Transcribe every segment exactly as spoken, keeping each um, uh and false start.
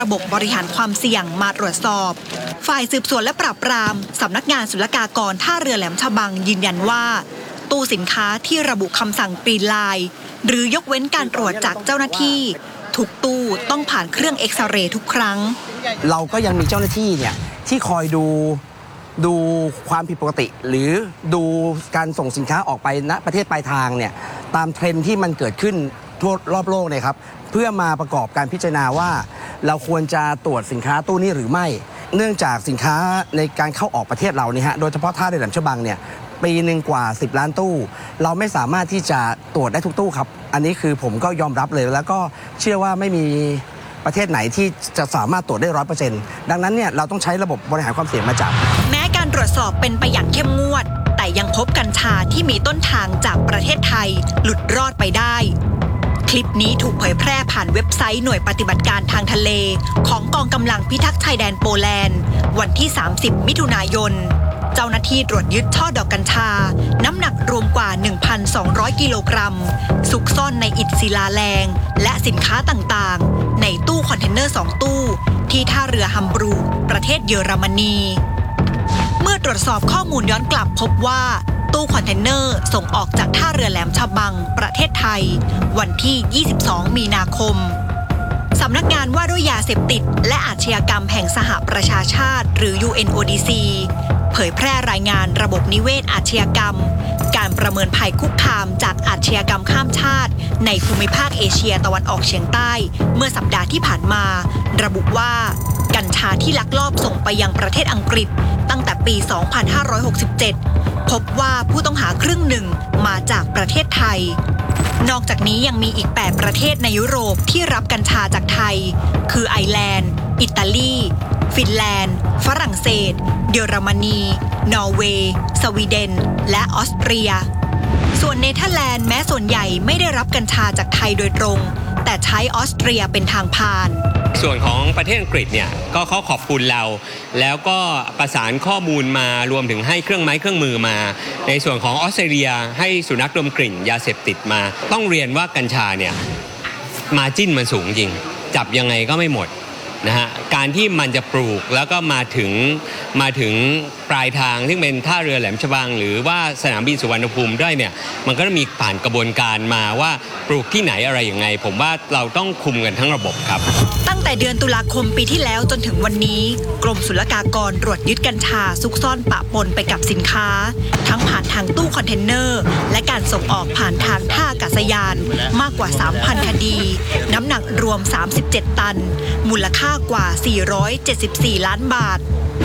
ระบบบริหารความเสี่ยงมาตรวจสอบฝ่ายสืบสวนและปราบปรามสำนักงานศุลกากรท่าเรือแหลมฉบังยืนยันว่าตู้สินค้าที่ระบุคำสั่งกรีนไลน์หรือยกเว้นการตรวจจากเจ้าหน้าที่ทุกตู้ต้องผ่านเครื่องเอ็กซเรย์ทุกครั้งเราก็ยังมีเจ้าหน้าที่เนี่ยที่คอยดูดูความผิดปกติหรือดูการส่งสินค้าออกไปณประเทศปลายทางเนี่ยตามเทรนด์ที่มันเกิดขึ้นทั่วรอบโลกเลยครับเพื่อมาประกอบการพิจารณาว่าเราควรจะตรวจสินค้าตู้นี้หรือไม่เนื่องจากสินค้าในการเข้าออกประเทศเราเนี่ยฮะโดยเฉพาะท่าเรือแหลมฉบังเนี่ยปีหนึ่งกว่าสิบล้านตู้เราไม่สามารถที่จะตรวจได้ทุกตู้ครับอันนี้คือผมก็ยอมรับเลยแล้วก็เชื่อว่าไม่มีประเทศไหนที่จะสามารถตรวจได้ร้อยเปอร์เซ็นต์ดังนั้นเนี่ยเราต้องใช้ระบบบริหารความเสี่ยงมาจับแม้การตรวจสอบเป็นไปอย่างเข้มงวดแต่ยังพบกัญชาที่มีต้นทางจากประเทศไทยหลุดรอดไปได้คลิปนี้ถูกเผยแพร่ผ่านเว็บไซต์หน่วยปฏิบัติการทางทะเลของกองกำลังพิทักษ์ชายแดนโปแลนด์วันที่สามสิบมิถุนายนเจ้าหน้าที่ตรวจยึดช่อดอกกัญชาน้ำหนักรวมกว่า หนึ่งพันสองร้อย กิโลกรัมซุกซ่อนในอิฐศิลาแรงและสินค้าต่างๆในตู้คอนเทนเนอร์สองตู้ที่ท่าเรือฮัมบรูกประเทศเยอรมนีเมื่อตรวจสอบข้อมูลย้อนกลับพบว่าตู้คอนเทนเนอร์ส่งออกจากท่าเรือแหลมฉบังประเทศไทยวันที่ยี่สิบสองมีนาคมสำนักงานว่าด้วยยาเสพติดและอาชญากรรมแห่งสหประชาชาติหรือ ยู เอ็น โอ ดี ซี เผยแพร่รายงานระบบนิเวศอาชญากรรมการประเมินภัยคุกคามจากอาชญากรรมข้ามชาติในภูมิภาคเอเชียตะวันออกเฉียงใต้เมื่อสัปดาห์ที่ผ่านมาระบุว่ากัญชาที่ลักลอบส่งไปยังประเทศอังกฤษตั้งแต่ปี สองพันห้าร้อยหกสิบเจ็ด พบว่าผู้ต้องหาครึ่งหนึ่งมาจากประเทศไทยนอกจากนี้ยังมีอีกแปดประเทศในยุโรปที่รับกัญชาจากไทยคือไอร์แลนด์อิตาลีฟินแลนด์ฝรั่งเศสเยอรมนีนอร์เวย์สวีเดนและออสเตรียส่วนเนเธอร์แลนด์แม้ส่วนใหญ่ไม่ได้รับกัญชาจากไทยโดยตรงแต่ใช้ออสเตรียเป็นทางผ่านส่วนของประเทศอังกฤษเนี่ยก็เขาขอบคุณเราแล้วก็ประสานข้อมูลมารวมถึงให้เครื่องไม้เครื่องมือมาในส่วนของออสเตรเลียให้สุนัขดมกลิ่นยาเสพติดมาต้องเรียนว่ากัญชาเนี่ยมาจิ้นมันสูงจริงจับยังไงก็ไม่หมดนะฮะการที่มันจะปลูกแล้วก็มาถึงมาถึงปลายทางที่เป็นท่าเรือแหลมฉบังหรือว่าสนามบินสุวรรณภูมิได้เนี่ยมันก็มีผ่านกระบวนการมาว่าปลูกที่ไหนอะไรอย่างไงผมว่าเราต้องคุมกันทั้งระบบครับตั้งแต่เดือนตุลาคมปีที่แล้วจนถึงวันนี้กรมศุลกากรตรวจยึดกัญชาซุกซ่อนปะปนไปกับสินค้าทั้งผ่านทางตู้คอนเทนเนอร์และการส่งออกผ่านทางท่าอากาศยานมากกว่า สามพัน คดีน้ำหนักรวมสามสิบเจ็ดตันมูลค่ากว่าสี่ร้อยเจ็ดสิบสี่ล้านบาท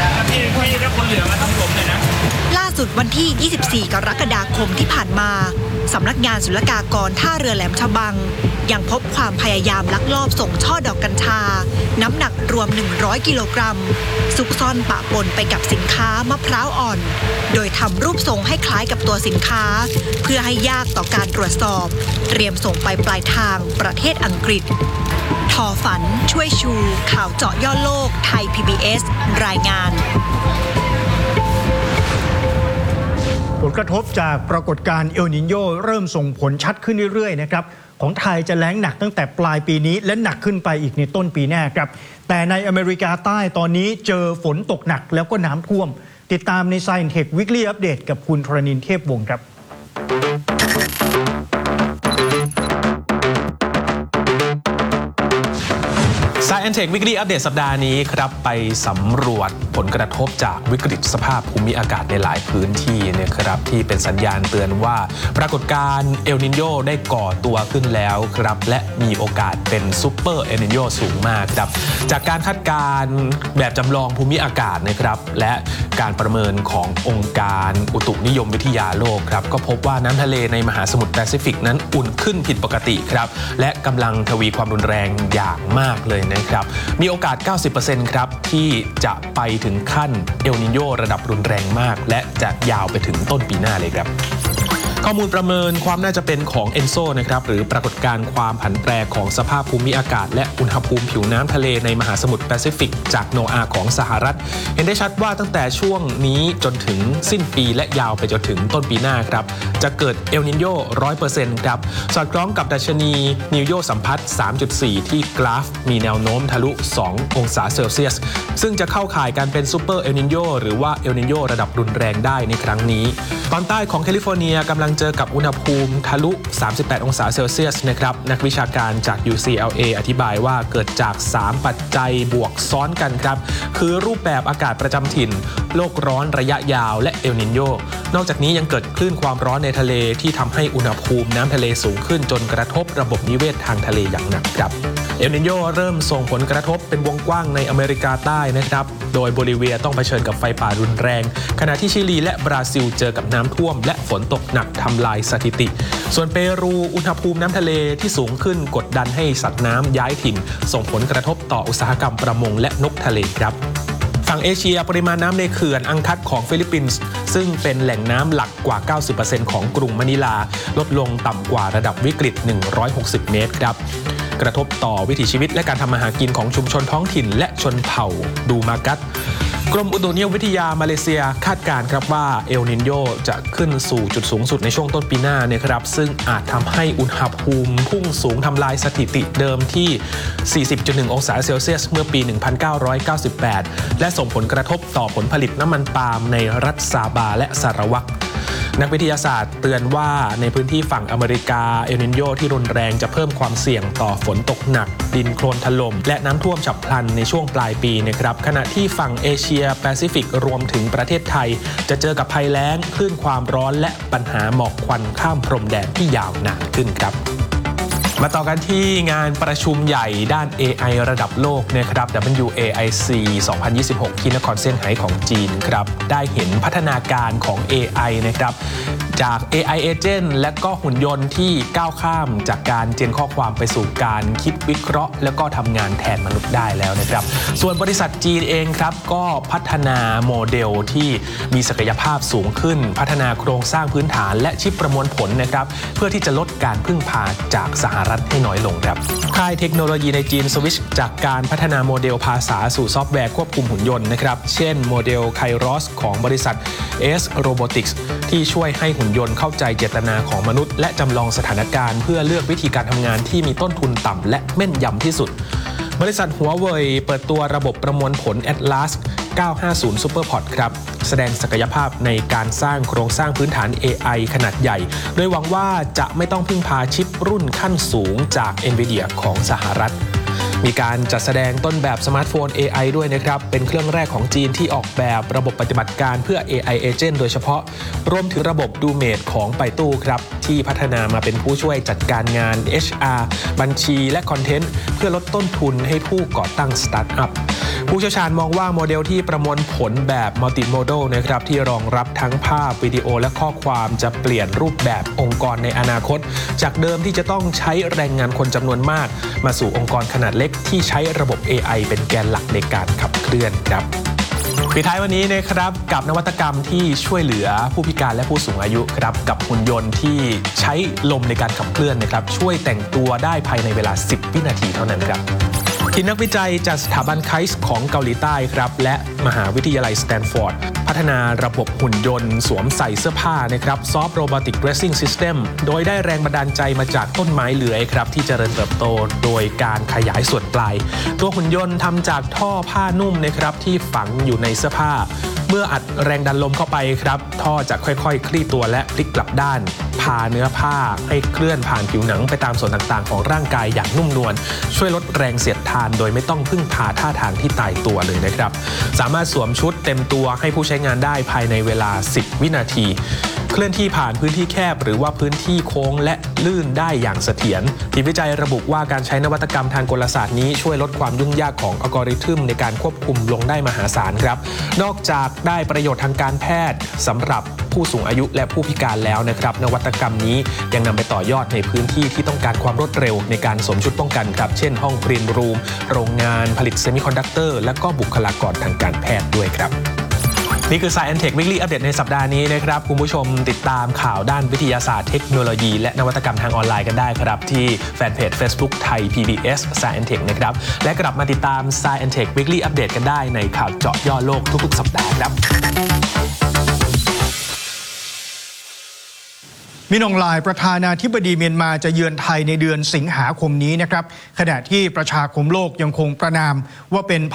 ล่าสุดวันที่ยี่สิบสี่กรกฎาคมที่ผ่านมาสำนักงานศุลกากรท่าเรือแหลมฉบังยังพบความพยายามลักลอบส่งช่อดอกกัญชาน้ำหนักรวมหนึ่งร้อยกิโลกรัมซุกซ่อนปะปนไปกับสินค้ามะพร้าวอ่อนโดยทำรูปทรงให้คล้ายกับตัวสินค้าเพื่อให้ยากต่อการตรวจสอบเตรียมส่งไปปลายทางประเทศอังกฤษทอฝันช่วยชูข่าวเจาะย่อโลกไทย พี บี เอส รายงานผลกระทบจากปรากฏการณ์เอลนิโญเริ่มส่งผลชัดขึ้นเรื่อยๆนะครับของไทยจะแล้งหนักตั้งแต่ปลายปีนี้และหนักขึ้นไปอีกในต้นปีหน้าครับแต่ในอเมริกาใต้ตอนนี้เจอฝนตกหนักแล้วก็น้ำท่วมติดตามใน Science Tech Weekly Update กับคุณธรณินทร์เทพวงศ์ครับ Science Tech Weekly Update สัปดาห์นี้ครับไปสำรวจผลกระทบจากวิกฤตสภาพภูมิอากาศในหลายพื้นที่นะครับที่เป็นสัญญาณเตือนว่าปรากฏการณ์เอลนิโญได้ก่อตัวขึ้นแล้วครับและมีโอกาสเป็นซุปเปอร์เอลนิโญสูงมากครับจากการคาดการณ์แบบจำลองภูมิอากาศนะครับและการประเมินขององค์การอุตุนิยมวิทยาโลกครับก็พบว่าน้ำทะเลในมหาสมุทรแปซิฟิกนั้นอุ่นขึ้นผิดปกติครับและกำลังทวีความรุนแรงอย่างมากเลยนะครับมีโอกาส เก้าสิบเปอร์เซ็นต์ ครับที่จะไปถึงขั้นเอลนิโญระดับรุนแรงมากและจะยาวไปถึงต้นปีหน้าเลยครับข้อมูลประเมินความน่าจะเป็นของเอนโซนะครับหรือปรากฏการณ์ความผันแปรของสภาพภูมิอากาศและอุณหภูมิผิวน้ำทะเลในมหาสมุทรแปซิฟิกจากโนอาของสหรัฐเห็นได้ชัดว่าตั้งแต่ช่วงนี้จนถึงสิ้นปีและยาวไปจนถึงต้นปีหน้าครับจะเกิดเอลนิโญ หนึ่งร้อยเปอร์เซ็นต์ ครับสอดคล้องกับดัชนีนิวโยสัมพัทธ์ สามจุดสี่ ที่กราฟมีแนวโน้มทะลุสององศาเซลเซียสซึ่งจะเข้าข่ายการเป็นซูเปอร์เอลนิโญหรือว่าเอลนิโญระดับรุนแรงได้ในครั้งนี้ตอนใต้ของแคลิฟอร์เนียกำลังเจอกับอุณหภูมิทะลุสามสิบแปดองศาเซลเซียสนะครับนักวิชาการจาก ยู ซี แอล เอ อธิบายว่าเกิดจากสามปัจจัยบวกซ้อนกันครับคือรูปแบบอากาศประจำถิ่นโลกร้อนระยะยาวและเอลนิโญนอกจากนี้ยังเกิดคลื่นความร้อนในทะเลที่ทำให้อุณหภูมิน้ำทะเลสูงขึ้นจนกระทบระบบนิเวศทางทะเลอย่างหนักครับเอลนิโญเริ่มส่งผลกระทบเป็นวงกว้างในอเมริกาใต้นะครับโดยโบลิเวียต้องเผชิญกับไฟป่ารุนแรงขณะที่ชิลีและบราซิลเจอกับน้ำท่วมและฝนตกหนักทำลายสถิติส่วนเปรูอุณหภูมิน้ำทะเลที่สูงขึ้นกดดันให้สัตว์น้ำย้ายถิ่นส่งผลกระทบต่ออุตสาหกรรมประมงและนกทะเลครับฝั่งเอเชียปริมาณน้ำในเขื่อนอังคัดของฟิลิปปินส์ซึ่งเป็นแหล่งน้ำหลักกว่า เก้าสิบเปอร์เซ็นต์ ของกรุงมะนิลาลดลงต่ำกว่าระดับวิกฤตหนึ่งร้อยหกสิบเมตรครับกระทบต่อวิถีชีวิตและการทำมาหากินของชุมชนท้องถิ่นและชนเผ่าดูมากัสกรมอุตุนิยมวิทยามาเลเซียคาดการณ์ครับว่าเอลนิโญจะขึ้นสู่จุดสูงสุดในช่วงต้นปีหน้าเนี่ยครับซึ่งอาจทำให้อุณหภูมิพุ่งสูงทำลายสถิติเดิมที่ สี่สิบจุดหนึ่ง องศาเซลเซียสเมื่อปี หนึ่งพันเก้าร้อยเก้าสิบแปด และส่งผลกระทบต่อผลผลิตน้ำมันปาล์มในรัฐซาบาและสารวัตรนักวิทยาศาสตร์เตือนว่าในพื้นที่ฝั่งอเมริกาเอลนิโญที่รุนแรงจะเพิ่มความเสี่ยงต่อฝนตกหนักดินโคลนถล่มและน้ำท่วมฉับพลันในช่วงปลายปีนะครับขณะที่ฝั่งเอเชียแปซิฟิกรวมถึงประเทศไทยจะเจอกับภัยแล้งคลื่นความร้อนและปัญหาหมอกควันข้ามพรมแดนที่ยาวนานขึ้นครับมาต่อกันที่งานประชุมใหญ่ด้าน เอ ไอ ระดับโลกนะครับ ดับเบิลยู เอ ไอ ซี สองพันยี่สิบหก ที่นครเซี่ยงไฮ้ของจีนครับได้เห็นพัฒนาการของ เอ ไอ นะครับจาก เอ ไอ Agent และก็หุ่นยนต์ที่ก้าวข้ามจากการเจนข้อความไปสู่การคิดวิเคราะห์แล้วก็ทำงานแทนมนุษย์ได้แล้วนะครับส่วนบริษัทจีนเองครับก็พัฒนาโมเดลที่มีศักยภาพสูงขึ้นพัฒนาโครงสร้างพื้นฐานและชิปประมวลผลนะครับเพื่อที่จะลดการพึ่งพาจากสหรัฐให้น้อยลงครับค่ายเทคโนโลยีในจีนสวิชจากการพัฒนาโมเดลภาษาสู่ซอฟต์แวร์ควบคุมหุ่นยนต์นะครับเช่นโมเดลไครอสของบริษัท เอส Robotics ที่ช่วยให้หุ่นยนต์เข้าใจเจตนาของมนุษย์และจำลองสถานการณ์เพื่อเลือกวิธีการทำงานที่มีต้นทุนต่ำและแม่นยำที่สุดบริษัทหัวเว่ยเปิดตัวระบบประมวลผล Atlas เก้าห้าศูนย์ SuperPod ครับแสดงศักยภาพในการสร้างโครงสร้างพื้นฐาน เอ ไอ ขนาดใหญ่โดยหวังว่าจะไม่ต้องพึ่งพาชิปรุ่นขั้นสูงจาก NVIDIA ของสหรัฐมีการจัดแสดงต้นแบบสมาร์ทโฟน เอ ไอ ด้วยนะครับเป็นเครื่องแรกของจีนที่ออกแบบระบบปฏิบัติการเพื่อ เอ ไอ Agent โดยเฉพาะรวมถึงระบบดูเมดของไปตู้ครับที่พัฒนามาเป็นผู้ช่วยจัดการงาน เอช อาร์ บัญชีและคอนเทนต์เพื่อลดต้นทุนให้ผู้ก่อตั้งสตาร์ทอัพผู้เชี่ยวชาญมองว่าโมเดลที่ประมวลผลแบบมัลติโมดัลนะครับที่รองรับทั้งภาพวิดีโอและข้อความจะเปลี่ยนรูปแบบองค์กรในอนาคตจากเดิมที่จะต้องใช้แรงงานคนจำนวนมากมาสู่องค์กรขนาดเล็กที่ใช้ระบบ เอ ไอ เป็นแกนหลักในการขับเคลื่อนครับปิดท้ายวันนี้นะครับกับนวัตกรรมที่ช่วยเหลือผู้พิการและผู้สูงอายุครับกับหุ่นยนต์ที่ใช้ลมในการขับเคลื่อนนะครับช่วยแต่งตัวได้ภายในเวลาสิบวินาทีเท่านั้นครับทีมนักวิจัยจากสถาบันไคส์ของเกาหลีใต้ครับและมหาวิทยาลัยสแตนฟอร์ดพัฒนาระบบหุ่นยนต์สวมใส่เสื้อผ้านะครับซอฟต์โรบอติกเดรสซิ่งซิสเต็มโดยได้แรงบันดาลใจมาจากต้นไม้เลื้อยครับที่เจริญเติบโตโดยการขยายส่วนปลายตัวหุ่นยนต์ทำจากท่อผ้านุ่มนะครับที่ฝังอยู่ในเสื้อผ้าเมื่ออัดแรงดันลมเข้าไปครับท่อจะค่อยๆคลี่ตัวและพลิกกลับด้านพาเนื้อผ้าให้เคลื่อนผ่านผิวหนังไปตามส่วนต่างๆของร่างกายอย่างนุ่มนวลช่วยลดแรงเสียดทานโดยไม่ต้องพึ่งพาท่าทางที่ตายตัวเลยนะครับสามารถสวมชุดเต็มตัวให้ผู้ใช้งานได้ภายในเวลาสิบวินาทีเคลื่อนที่ผ่านพื้นที่แคบหรือว่าพื้นที่โค้งและลื่นได้อย่างเสถียรทีมวิจัยระบุว่าการใช้นวัตกรรมทางกลศาสตร์นี้ช่วยลดความยุ่งยากของอัลกอริทึมในการควบคุมลงได้มหาศาลครับนอกจากได้ประโยชน์ทางการแพทย์สำหรับผู้สูงอายุและผู้พิการแล้วนะครับนวัตกรรมนี้ยังนำไปต่อยอดในพื้นที่ที่ต้องการความรวดเร็วในการสวมชุดป้องกันครับเช่นห้องคลีนรูมโรงงานผลิตเซมิคอนดักเตอร์และก็บุคลากรทางการแพทย์ด้วยครับนี่คือ Science Tech Weekly Update ในสัปดาห์นี้นะครับคุณผู้ชมติดตามข่าวด้านวิทยาศาสตร์เทคโนโลยีและนวัตกรรมทางออนไลน์กันได้ครับที่แฟนเพจ Facebook ไทย พี บี เอส Science Tech นะครับและกลับมาติดตาม Science Tech Weekly Update กันได้ในข่าวเจาะย่อโลกทุกๆสัปดาห์ครับมินอองไลน์ประธานาธิบดีเมียนมาจะเยือนไทยในเดือนสิงหาคมนี้นะครับขณะที่ประชาคมโลกยังคงประณามว่าเป็น